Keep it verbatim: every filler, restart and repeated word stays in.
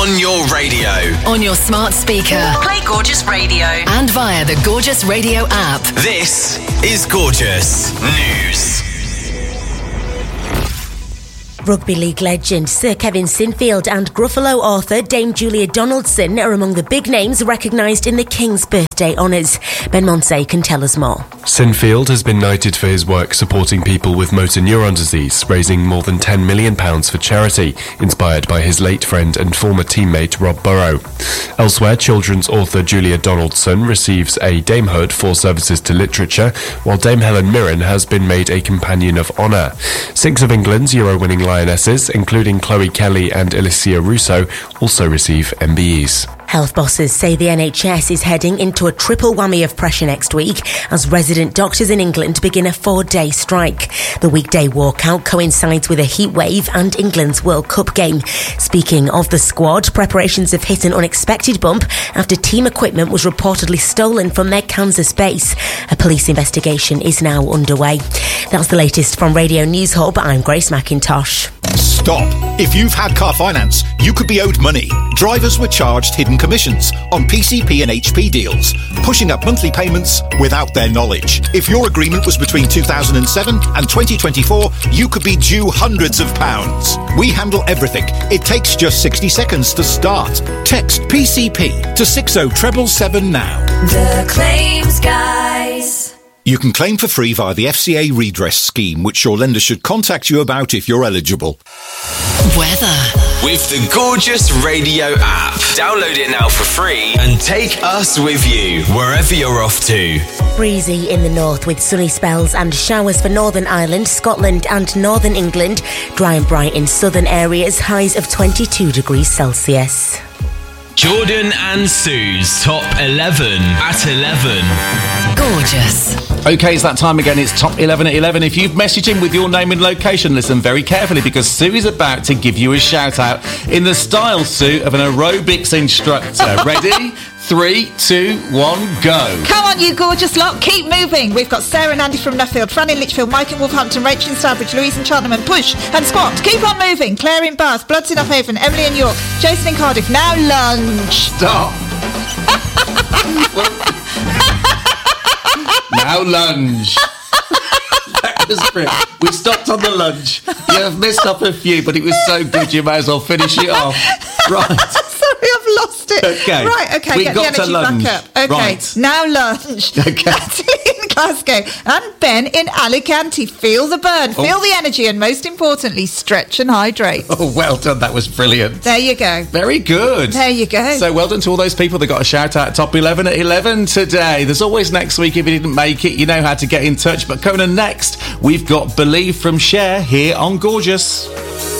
On your radio. On your smart speaker. Play Gorgeous Radio. And via the Gorgeous Radio app. This is Gorgeous News. Rugby League legend Sir Kevin Sinfield and Gruffalo author Dame Julia Donaldson are among the big names recognised in the King's birthday honours. Ben Monsey can tell us more. Sinfield has been knighted for his work supporting people with motor neuron disease, raising more than ten million pounds for charity, inspired by his late friend and former teammate Rob Burrow. Elsewhere, children's author Julia Donaldson receives a damehood for services to literature, while Dame Helen Mirren has been made a Companion of Honour. Six of England's Euro-winning Lionesses, including Chloe Kelly and Alicia Russo, also receive M B Es. Health bosses say the N H S is heading into a triple whammy of pressure next week as resident doctors in England begin a four-day strike. The weekday walkout coincides with a heat wave and England's World Cup game. Speaking of the squad, preparations have hit an unexpected bump after team equipment was reportedly stolen from their Kansas base. A police investigation is now underway. That's the latest from Radio News Hub. I'm Grace McIntosh. Stop. If you've had car finance, you could be owed money. Drivers were charged hidden commissions on P C P and H P deals, pushing up monthly payments without their knowledge. If your agreement was between two thousand seven and twenty twenty-four, you could be due hundreds of pounds. We handle everything. It takes just sixty seconds to start. Text P C P to six oh seven seven now. The Claims Guys. You can claim for free via the F C A redress scheme, which your lender should contact you about if you're eligible. Weather. With the Gorgeous Radio app. Download it now for free and take us with you wherever you're off to. Breezy in the north with sunny spells and showers for Northern Ireland, Scotland and Northern England. Dry and bright in southern areas, highs of twenty-two degrees Celsius. Jordan and Sue's Top eleven at eleven. Gorgeous. OK, it's that time again. It's Top eleven at eleven. If you've messaged in with your name and location, listen very carefully because Sue is about to give you a shout-out in the style, Sue, of an aerobics instructor. Ready? Three, two, one, go. Come on, you gorgeous lot. Keep moving. We've got Sarah and Andy from Nuffield, Fran in Lichfield, Mike in Wolverhampton, Rachel in Stourbridge, Louise in Cheltenham, and push and squat. Keep on moving. Claire in Bath, Bloods in Uphaven, Emily in York, Jason in Cardiff. Now lunge. Stop. Now lunge. That was great. We stopped on the lunge. You have missed up a few, but it was so good you may as well finish it off. Right. Sorry, I've lost it. Okay. Right, okay, We get got the to energy lunge. back up. Okay, Right. now lunge. Okay. Natalie in Glasgow and Ben in Alicante. Feel the burn, feel Oh. the energy, and most importantly, stretch and hydrate. Oh, well done. That was brilliant. There you go. Very good. There you go. So well done to all those people that got a shout out Top eleven at eleven today. There's always next week if you didn't make it. You know how to get in touch. But coming on next, we've got Believe from Cher here on Gorgeous.